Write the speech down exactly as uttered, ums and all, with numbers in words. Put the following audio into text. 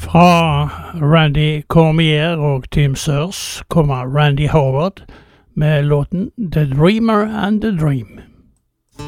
Fra Randy Cormier og Tim Searle kommer Randy Howard med låten The Dreamer and the Dream.